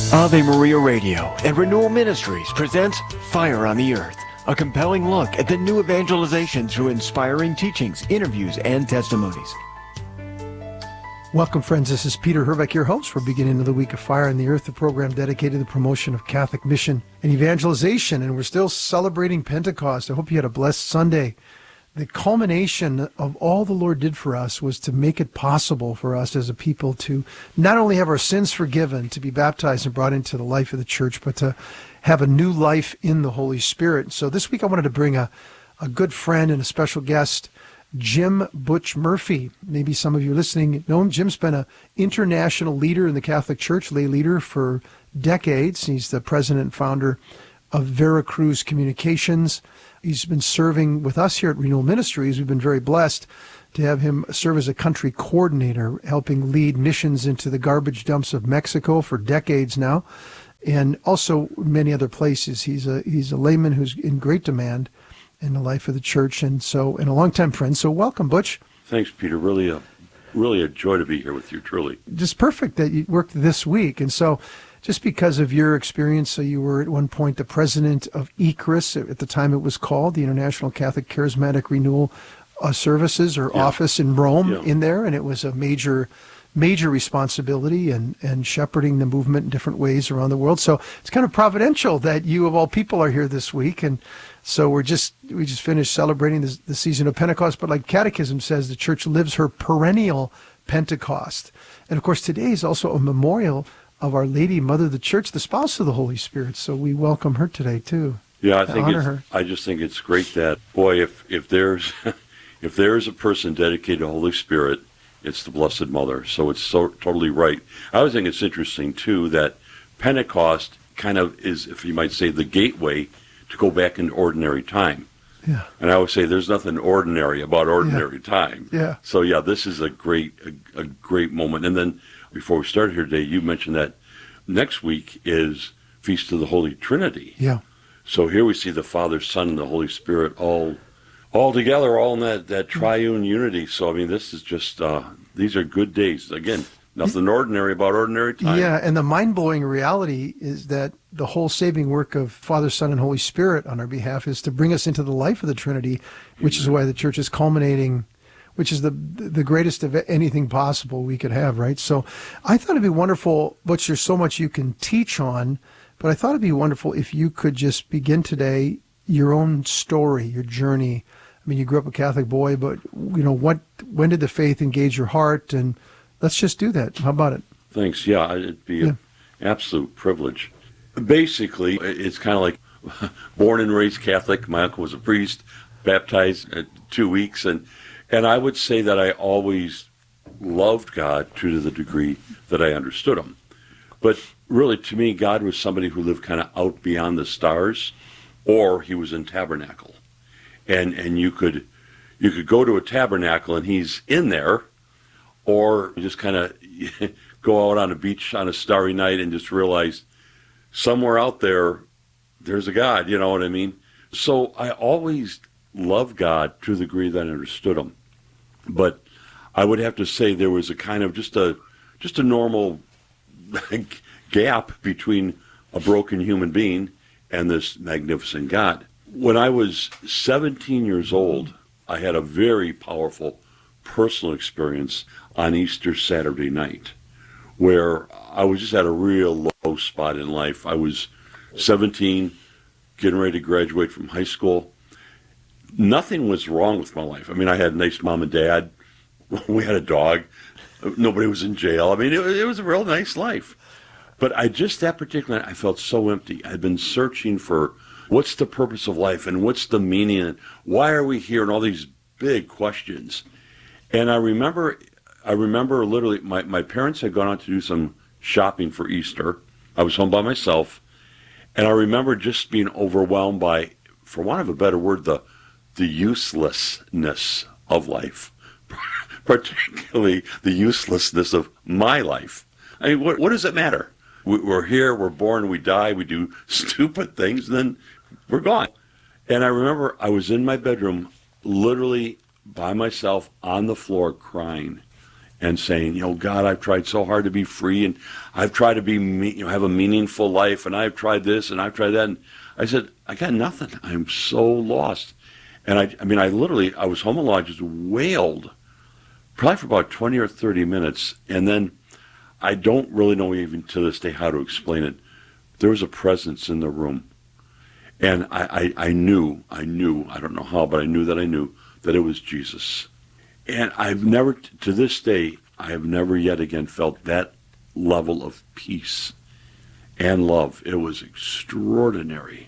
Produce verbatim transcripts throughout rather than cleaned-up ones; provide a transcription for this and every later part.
Ave Maria Radio and Renewal Ministries presents Fire on the Earth, a compelling look at the new evangelization through inspiring teachings, interviews, and testimonies. Welcome, friends. This is Peter Herbeck, your host. We're beginning of the week of Fire on the Earth, the program dedicated to the promotion of Catholic mission and evangelization, and we're still celebrating Pentecost. I hope you had a blessed Sunday. The culmination of all the Lord did for us was to make it possible for us as a people to not only have our sins forgiven, to be baptized and brought into the life of the church, but to have a new life in the Holy Spirit. So this week I wanted to bring a, a good friend and a special guest, Jim Butch Murphy. Maybe some of you listening know him. Jim's been an international leader in the Catholic Church, lay leader for decades. He's the president and founder of Veracruz Communications. He's been serving with us here at Renewal Ministries. We've been very blessed to have him serve as a country coordinator, helping lead missions into the garbage dumps of Mexico for decades now, and also many other places. He's a he's a layman who's in great demand in the life of the church, and so and a longtime friend. So welcome, Butch. Thanks, Peter. Really a really a joy to be here with you. Truly, just perfect that you worked this week, and so. Just because of your experience, so you were at one point the president of I C R I S, at the time it was called, the International Catholic Charismatic Renewal uh, Services or yeah. Office in Rome yeah. in there, and it was a major, major responsibility and, and shepherding the movement in different ways around the world. So it's kind of providential that you of all people are here this week, and so we're just we just finished celebrating this, the season of Pentecost, but like Catechism says, the Church lives her perennial Pentecost. And of course today is also a memorial of Our Lady, Mother of the Church, the spouse of the Holy Spirit. So we welcome her today too. Yeah, I think honor it's, her. I just think it's great that, boy, if if there's if there is a person dedicated to Holy Spirit, it's the Blessed Mother. So it's so totally right. I always think it's interesting too that Pentecost kind of is, if you might say, the gateway to go back into ordinary time. Yeah. And I always say there's nothing ordinary about ordinary yeah. time. Yeah. So yeah, this is a great a, a great moment. And then before we started here today, you mentioned that next week is Feast of the Holy Trinity. Yeah. So here we see the Father, Son, and the Holy Spirit all all together, all in that, that triune unity. So, I mean, this is just, uh, these are good days. Again, nothing ordinary about ordinary time. Yeah, and the mind-blowing reality is that the whole saving work of Father, Son, and Holy Spirit on our behalf is to bring us into the life of the Trinity, which Amen. Is why the Church is culminating, which is the the greatest of anything possible we could have, right? So I thought it'd be wonderful, Butch, there's so much you can teach on, but I thought it'd be wonderful if you could just begin today your own story, your journey. I mean, you grew up a Catholic boy, but, you know, what? when did the faith engage your heart? And let's just do that. How about it? Thanks. Yeah, it'd be yeah. an absolute privilege. Basically, it's kind of like born and raised Catholic. My uncle was a priest, baptized at two weeks, and And I would say that I always loved God to the degree that I understood him. But really, to me, God was somebody who lived kind of out beyond the stars, or he was in tabernacle. And and you could you could go to a tabernacle and he's in there, or just kind of go out on a beach on a starry night and just realize somewhere out there, there's a God, you know what I mean? So I always loved God to the degree that I understood him. But I would have to say there was a kind of just a just a normal gap between a broken human being and this magnificent God. When I was seventeen years old, I had a very powerful personal experience on Easter Saturday night where I was just at a real low spot in life. I was seventeen, getting ready to graduate from high school. Nothing was wrong with my life. I mean, I had a nice mom and dad. We had a dog. Nobody was in jail. I mean, it, it was a real nice life. But I just, that particular night, I felt so empty. I'd been searching for what's the purpose of life and what's the meaning and why are we here and all these big questions. And I remember, I remember literally my, my parents had gone out to do some shopping for Easter. I was home by myself. And I remember just being overwhelmed by, for want of a better word, the the uselessness of life, particularly the uselessness of my life. I mean, what, what does it matter? We, we're here, we're born, we die, we do stupid things, and then we're gone. And I remember I was in my bedroom, literally by myself on the floor crying. and saying, you know, God, I've tried so hard to be free, and I've tried to be, you know, have a meaningful life, and I've tried this, and I've tried that. And I said, I got nothing. I'm so lost. And I, I mean, I literally, I was home alone, I just wailed, probably for about twenty or thirty minutes. And then I don't really know even to this day how to explain it. There was a presence in the room. And I, I, I knew, I knew, I don't know how, but I knew that I knew that it was Jesus. And I've never, to this day, I have never yet again felt that level of peace and love. It was extraordinary.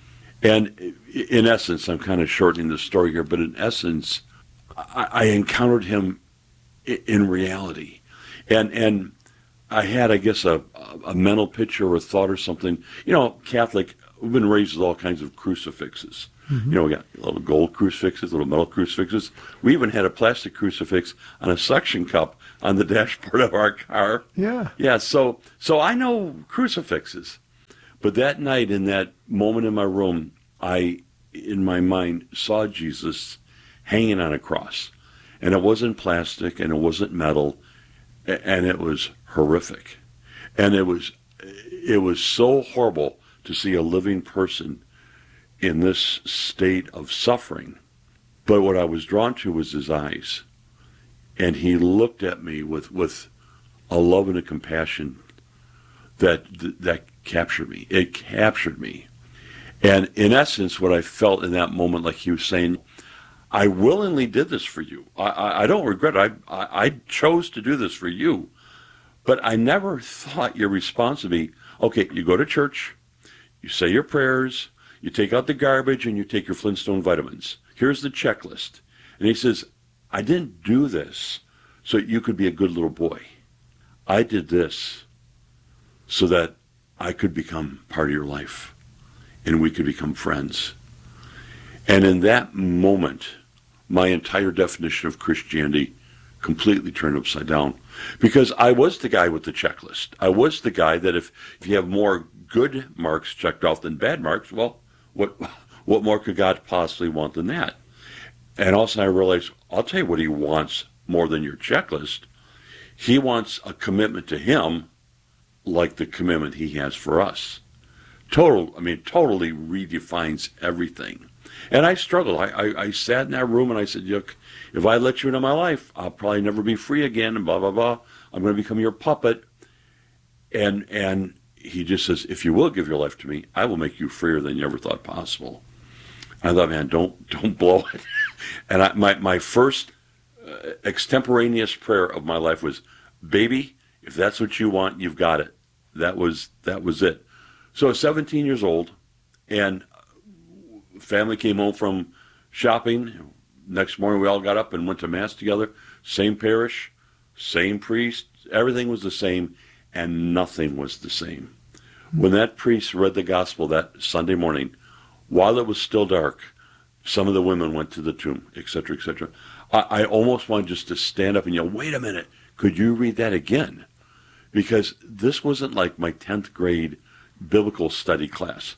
And in essence, I'm kind of shortening the story here, but in essence, I, I encountered him in reality. And and I had, I guess, a, a mental picture or a thought or something. You know, Catholic, we've been raised with all kinds of crucifixes. Mm-hmm. You know, we got little gold crucifixes, little metal crucifixes. We even had a plastic crucifix on a suction cup on the dashboard of our car. Yeah. Yeah, so so I know crucifixes. But that night, in that moment in my room, I, in my mind, saw Jesus hanging on a cross. And it wasn't plastic, and it wasn't metal, and it was horrific. And it was, it was so horrible to see a living person in this state of suffering. But what I was drawn to was his eyes. And he looked at me with, with a love and a compassion that that captured me. It captured me. And in essence, what I felt in that moment, like he was saying, I willingly did this for you. I, I, I don't regret it. I, I, I chose to do this for you. But I never thought your response would be, okay, you go to church, you say your prayers, you take out the garbage, and you take your Flintstone vitamins. Here's the checklist. And he says, I didn't do this so you could be a good little boy. I did this so that I could become part of your life, and we could become friends. And in that moment, my entire definition of Christianity completely turned upside down. Because I was the guy with the checklist. I was the guy that if, if you have more good marks checked off than bad marks, well, what what more could God possibly want than that? And also I realized, I'll tell you what he wants more than your checklist. He wants a commitment to him like the commitment he has for us. Total, I mean, totally redefines everything. And I struggled. I, I, I sat in that room and I said, look, if I let you into my life, I'll probably never be free again, and blah, blah, blah. I'm going to become your puppet. And and he just says, if you will give your life to me, I will make you freer than you ever thought possible. I thought, man, don't don't blow it. And I, my, my first uh, extemporaneous prayer of my life was, baby, if that's what you want, you've got it. That was that was it. So I was seventeen years old, and family came home from shopping. Next morning, we all got up and went to Mass together. Same parish, same priest. Everything was the same, and nothing was the same. When that priest read the gospel that Sunday morning, while it was still dark, some of the women went to the tomb, et cetera, et cetera. I, I almost wanted just to stand up and yell, wait a minute, could you read that again? Because this wasn't like my tenth grade biblical study class.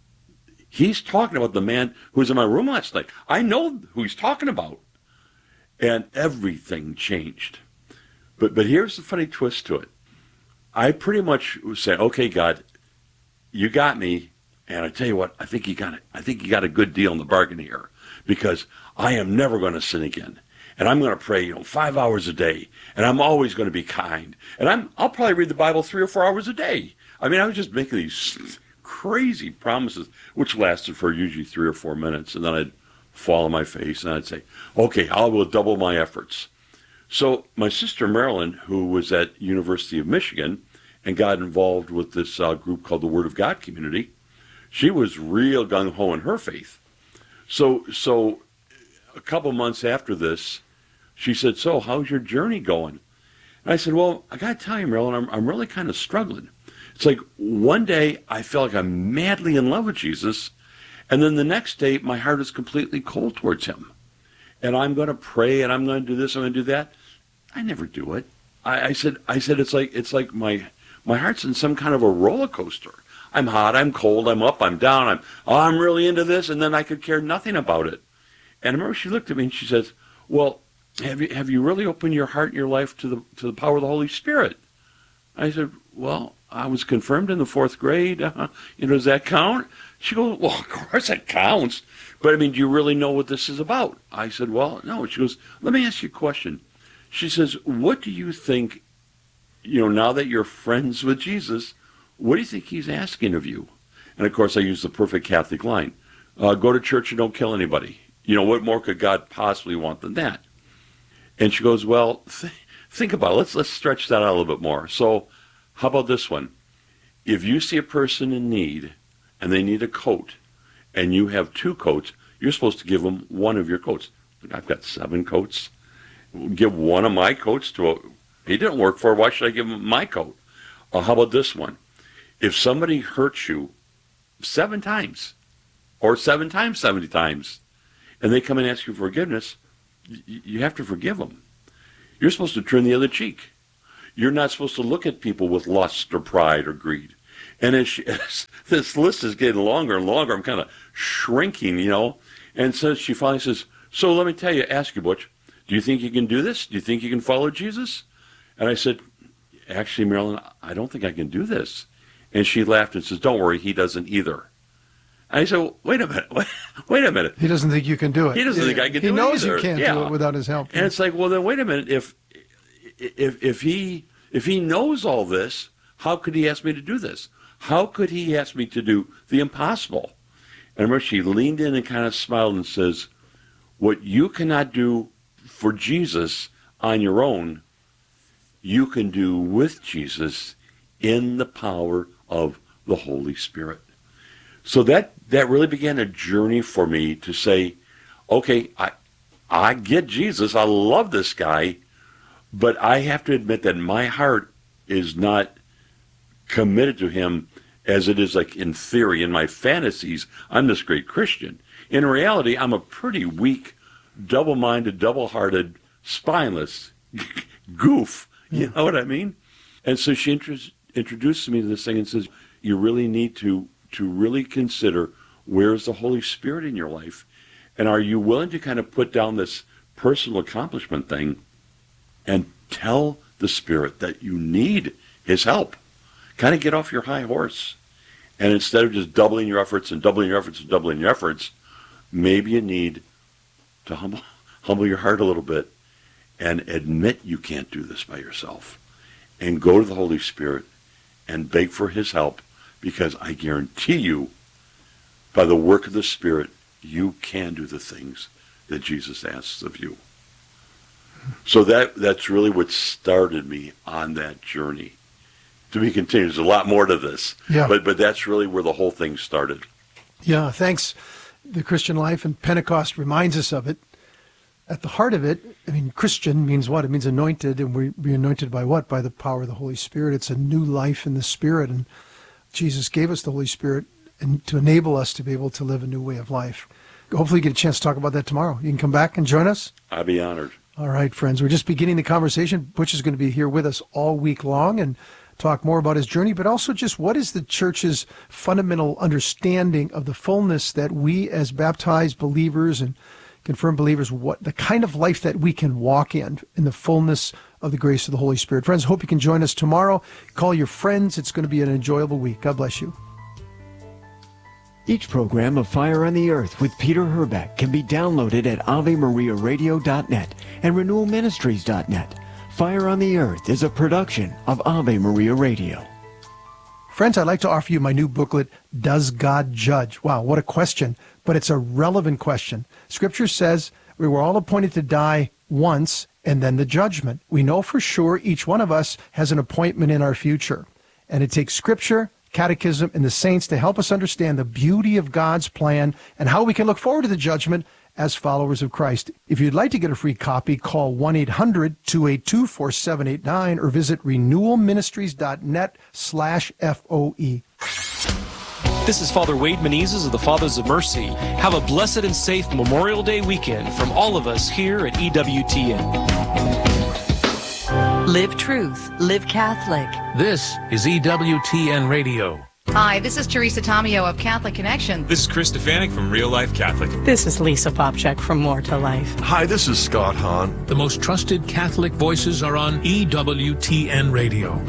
He's talking about the man who was in my room last night. I know who he's talking about. And everything changed. But but here's the funny twist to it. I pretty much was saying, okay, God, you got me. And I tell you what, I think you got it. I think you got a good deal in the bargain here, because I am never going to sin again. And I'm going to pray, you know, five hours a day. And I'm always going to be kind. And I'm, I'll probably read the Bible three or four hours a day. I mean, I was just making these crazy promises, which lasted for usually three or four minutes. And then I'd fall on my face and I'd say, okay, I will double my efforts. So my sister Marilyn, who was at University of Michigan and got involved with this uh, group called the Word of God Community, she was real gung-ho in her faith. So, so a couple months after this, she said, so how's your journey going? And I said, well, I got to tell you, Marilyn, I'm, I'm really kind of struggling. It's like one day I feel like I'm madly in love with Jesus, and then the next day my heart is completely cold towards him. And I'm going to pray, and I'm going to do this, I'm going to do that. I never do it. I, I said, I said it's like it's like my my heart's in some kind of a roller coaster. I'm hot, I'm cold, I'm up, I'm down, I'm oh, I'm really into this, and then I could care nothing about it. And I remember she looked at me and she says, well, have you have you really opened your heart and your life to the to the power of the Holy Spirit? I said, well, I was confirmed in the fourth grade. Uh, you know, does that count? She goes, well, of course it counts. But, I mean, do you really know what this is about? I said, well, no. She goes, let me ask you a question. She says, what do you think, you know, now that you're friends with Jesus, what do you think he's asking of you? And, of course, I use the perfect Catholic line. Uh, go to church and don't kill anybody. You know, what more could God possibly want than that? And she goes, well, th- think about it. Let's, let's stretch that out a little bit more. So how about this one? If you see a person in need and they need a coat and you have two coats, you're supposed to give them one of your coats. I've got seven coats. Give one of my coats to a... He didn't work for it. Why should I give him my coat? Uh, how about this one? If somebody hurts you seven times or seven times seventy times and they come and ask you for forgiveness, you have to forgive them. You're supposed to turn the other cheek. You're not supposed to look at people with lust or pride or greed. And as, she, as this list is getting longer and longer, I'm kind of shrinking, you know. And so she finally says, so let me tell you, ask you, Butch, do you think you can do this? Do you think you can follow Jesus? And I said, actually, Marilyn, I don't think I can do this. And she laughed and says, don't worry, he doesn't either. I said, well, wait a minute, wait, wait a minute. He doesn't think you can do it. He doesn't yeah. think I can he do it knows either. you can't yeah. do it without his help. And it's like, well, then wait a minute. If if if he if he knows all this, how could he ask me to do this? How could he ask me to do the impossible? And I remember she leaned in and kind of smiled and says, what you cannot do for Jesus on your own, you can do with Jesus in the power of the Holy Spirit. So that, that really began a journey for me to say, okay, I I get Jesus. I love this guy, but I have to admit that my heart is not committed to him as it is like in theory. In my fantasies, I'm this great Christian. In reality, I'm a pretty weak, double-minded, double-hearted, spineless goof. You know what I mean? And so she intro- introduced me to this thing and says, you really need to to really consider where is the Holy Spirit in your life, and are you willing to kind of put down this personal accomplishment thing and tell the Spirit that you need his help? Kind of get off your high horse, and instead of just doubling your efforts and doubling your efforts and doubling your efforts, maybe you need to humble humble your heart a little bit and admit you can't do this by yourself, and go to the Holy Spirit and beg for his help. Because I guarantee you, by the work of the Spirit, you can do the things that Jesus asks of you. So that that's really what started me on that journey. To be continued. There's a lot more to this. Yeah. But but that's really where the whole thing started. Yeah, thanks. The Christian life and Pentecost reminds us of it. At the heart of it, I mean, Christian means what? It means anointed, and we be anointed by what? By the power of the Holy Spirit. It's a new life in the Spirit, and Jesus gave us the Holy Spirit and to enable us to be able to live a new way of life. Hopefully you get a chance to talk about that tomorrow. You can come back and join us. I'd be honored. All right, friends. We're just beginning the conversation. Butch is going to be here with us all week long and talk more about his journey, but also just what is the church's fundamental understanding of the fullness that we as baptized believers and confirmed believers, what the kind of life that we can walk in, in the fullness of the grace of the Holy Spirit. Friends, hope you can join us tomorrow. Call your friends. It's going to be an enjoyable week. God bless you. Each program of Fire on the Earth with Peter Herbeck can be downloaded at ave maria radio dot net and renewal ministries dot net. Fire on the Earth is a production of Ave Maria Radio. Friends, I'd like to offer you my new booklet, Does God Judge? Wow, what a question, but it's a relevant question. Scripture says we were all appointed to die once and then the judgment. We know for sure each one of us has an appointment in our future. And it takes Scripture, Catechism, and the saints to help us understand the beauty of God's plan and how we can look forward to the judgment as followers of Christ. If you'd like to get a free copy, call one eight hundred two eight two four seven eight nine or visit renewal ministries dot net slash F O E. This is Father Wade Menezes of the Fathers of Mercy. Have a blessed and safe Memorial Day weekend from all of us here at E W T N. Live truth, live Catholic. This is E W T N Radio. Hi, this is Teresa Tomeo of Catholic Connection. This is Chris Stefanik from Real Life Catholic. This is Lisa Popchak from More to Life. Hi, this is Scott Hahn. The most trusted Catholic voices are on E W T N Radio.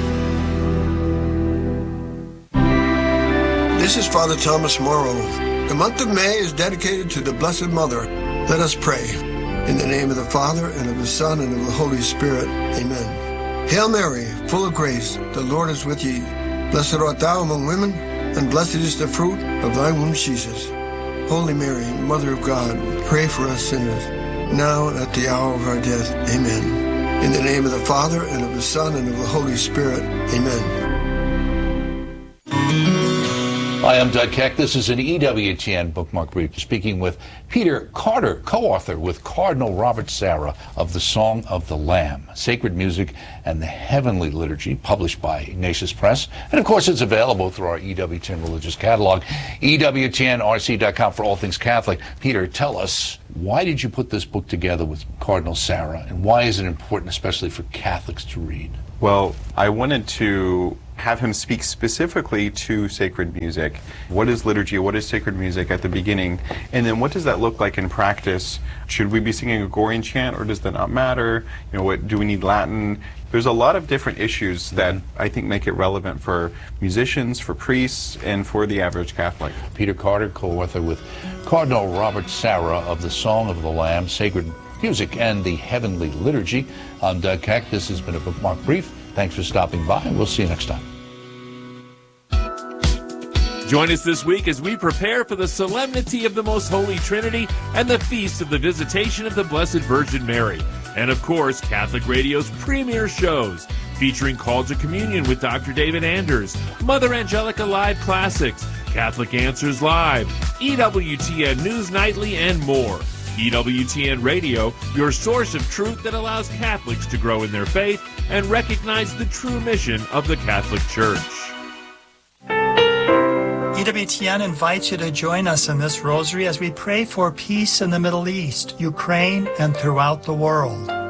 This is Father Thomas Morrow. The month of May is dedicated to the Blessed Mother. Let us pray. In the name of the Father, and of the Son, and of the Holy Spirit. Amen. Hail Mary, full of grace, the Lord is with thee. Blessed art thou among women, and blessed is the fruit of thy womb, Jesus. Holy Mary, Mother of God, pray for us sinners, now and at the hour of our death. Amen. In the name of the Father, and of the Son, and of the Holy Spirit. Amen. Hi, I'm Doug Keck. This is an E W T N Bookmark Brief, speaking with Peter Carter, co-author with Cardinal Robert Sarah of The Song of the Lamb, Sacred Music and the Heavenly Liturgy, published by Ignatius Press. And, of course, it's available through our E W T N Religious Catalog, E W T N R C dot com for all things Catholic. Peter, tell us, why did you put this book together with Cardinal Sarah, and why is it important, especially for Catholics, to read? Well, I wanted to have him speak specifically to sacred music. What is liturgy? What is sacred music at the beginning? And then what does that look like in practice? Should we be singing a Gregorian chant, or does that not matter? You know, what do we need Latin? There's a lot of different issues that I think make it relevant for musicians, for priests, and for the average Catholic. Peter Carter, co-author with Cardinal Robert Sarah of The Song of the Lamb, Sacred Music and the Heavenly Liturgy. I'm Doug Keck. This has been a Bookmark Brief. Thanks for stopping by, and we'll see you next time. Join us this week as we prepare for the solemnity of the Most Holy Trinity and the feast of the Visitation of the Blessed Virgin Mary. And of course, Catholic Radio's premier shows, featuring Call to Communion with Doctor David Anders, Mother Angelica Live Classics, Catholic Answers Live, E W T N News Nightly, and more. E W T N Radio, your source of truth that allows Catholics to grow in their faith and recognize the true mission of the Catholic Church. E W T N invites you to join us in this rosary as we pray for peace in the Middle East, Ukraine, and throughout the world.